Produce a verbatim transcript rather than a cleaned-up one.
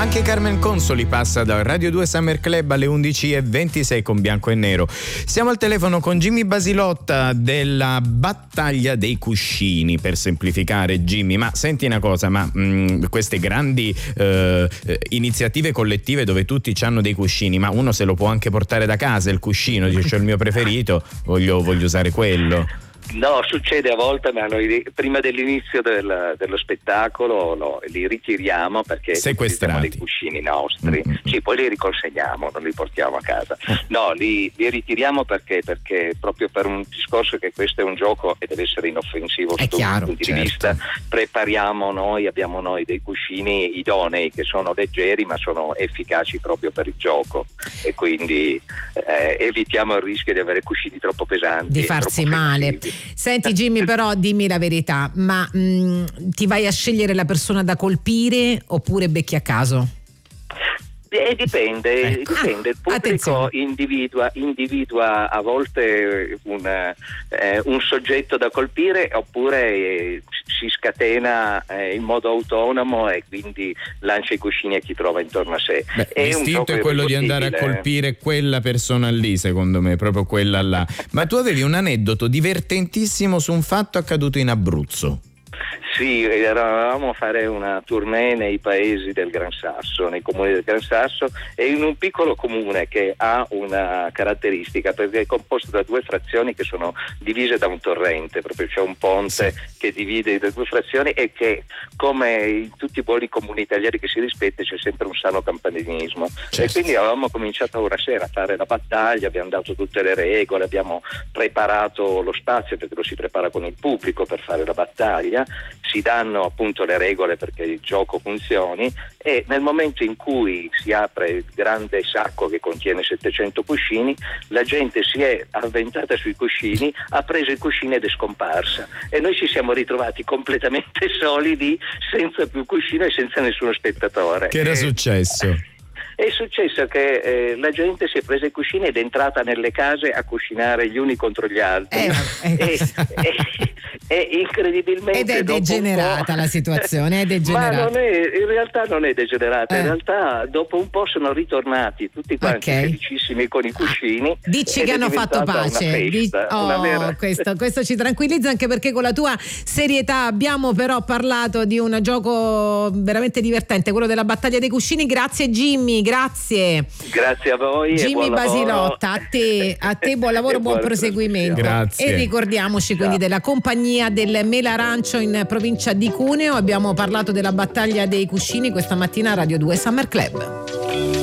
Anche Carmen Consoli passa da Radio due Summer Club alle undici e ventisei con Bianco e Nero. Siamo al telefono con Jimmy Basilotta della Battaglia dei Cuscini, per semplificare. Jimmy, ma senti una cosa, ma mh, queste grandi eh, iniziative collettive dove tutti hanno dei cuscini, ma uno se lo può anche portare da casa il cuscino, dice il mio preferito, voglio, voglio usare quello. No, succede a volte, ma noi prima dell'inizio del, dello spettacolo no, li ritiriamo perché sequestrati dei cuscini nostri. Mm-hmm. Sì, poi li riconsegniamo, non li portiamo a casa. No, li, li ritiriamo perché perché proprio per un discorso che questo è un gioco e deve essere inoffensivo è da tutti i punti certo. di vista. Prepariamo noi, abbiamo noi dei cuscini idonei che sono leggeri ma sono efficaci proprio per il gioco, e quindi eh, evitiamo il rischio di avere cuscini troppo pesanti, di farsi male. Senti Jimmy, però dimmi la verità, ma mh, ti vai a scegliere la persona da colpire oppure becchi a caso? Eh, dipende, ecco. dipende. Il pubblico individua, individua a volte un, eh, un soggetto da colpire, oppure eh, si scatena eh, in modo autonomo e quindi lancia i cuscini a chi trova intorno a sé. Beh, è l'istinto è quello di andare a colpire quella persona lì, secondo me, proprio quella là. Ma tu avevi un aneddoto divertentissimo su un fatto accaduto in Abruzzo. Sì, eravamo a fare una tournée nei paesi del Gran Sasso, nei comuni del Gran Sasso, e in un piccolo comune che ha una caratteristica, perché è composto da due frazioni che sono divise da un torrente, proprio c'è un ponte sì. che divide le due frazioni, e che, come in tutti i buoni comuni italiani che si rispetta, c'è sempre un sano campanilismo. Certo. E quindi avevamo cominciato una sera a fare la battaglia, abbiamo dato tutte le regole, abbiamo preparato lo spazio, perché lo si prepara con il pubblico per fare la battaglia, si danno appunto le regole perché il gioco funzioni, e nel momento in cui si apre il grande sacco che contiene settecento cuscini, la gente si è avventata sui cuscini, ha preso i cuscini ed è scomparsa, e noi ci siamo ritrovati completamente soli lì, senza più cuscino e senza nessuno spettatore. Che era successo? È successo che eh, la gente si è presa i cuscini ed è entrata nelle case a cuscinare gli uni contro gli altri eh, eh. e, e, e incredibilmente ed è degenerata la situazione, è degenerata. Ma non è, in realtà non è degenerata, eh. in realtà dopo un po' sono ritornati tutti quanti okay. felicissimi con i cuscini. Dici che hanno fatto pace. Una festa, Dic- oh, una vera... questo, questo ci tranquillizza, anche perché con la tua serietà abbiamo però parlato di un gioco veramente divertente, quello della battaglia dei cuscini. Grazie Jimmy, grazie. Grazie a voi. Jimmy e buon Basilotta, lavoro. a te, a te buon lavoro, buon proseguimento. Grazie. E ricordiamoci Ciao. quindi della compagnia del Melarancio in provincia di Cuneo. Abbiamo parlato della battaglia dei cuscini questa mattina a Radio due Summer Club.